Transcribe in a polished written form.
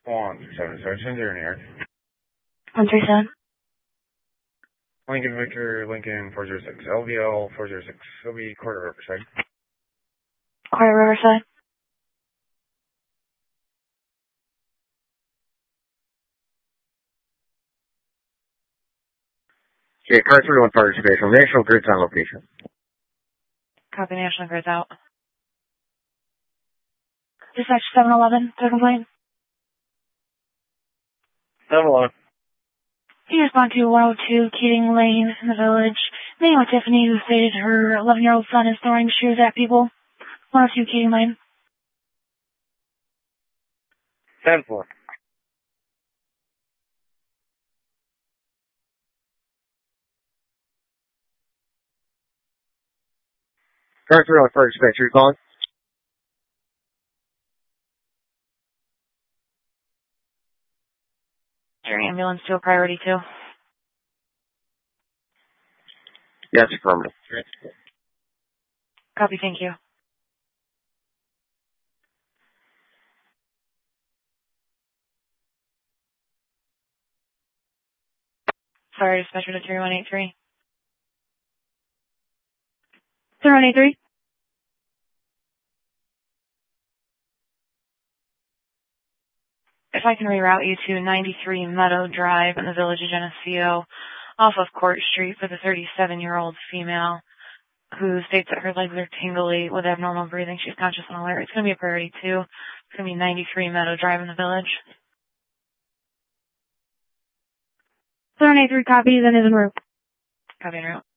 137, zero near. 137. Lincoln Victor, Lincoln 406, LVL 406. It'll be Quarter Riverside. Quarter Riverside. Okay, car 31 Park Spatial. National Grid's on location. Copy, National Grid's out. Dispatch 711, third complaint. 711. You respond to 102 Keating Lane in the village. Name of Tiffany, who stated her 11-year-old son is throwing shoes at people. 102 Keating Lane. 10-4. Car 31 Park Spatial. You calling? Your ambulance to a priority 2. Yes, affirmative. Copy, thank you. Sorry, dispatcher to 3183. 3183. If I can reroute you to 93 Meadow Drive in the village of Geneseo, off of Court Street for the 37-year-old female who states that her legs are tingly with abnormal breathing. She's conscious and alert. It's going to be a priority 2. It's going to be 93 Meadow Drive in the village. 3183 copies and is en route. Copy en route.